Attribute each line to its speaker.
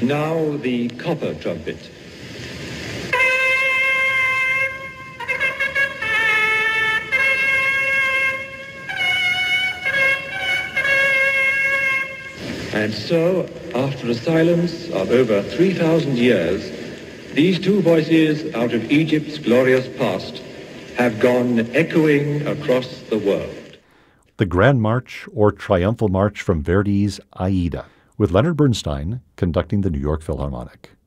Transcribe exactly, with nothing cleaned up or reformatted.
Speaker 1: Now the copper trumpet. And so, after a silence of over three thousand years, these two voices out of Egypt's glorious past have gone echoing across the world.
Speaker 2: The Grand March or Triumphal March from Verdi's Aida, with Leonard Bernstein conducting the New York Philharmonic.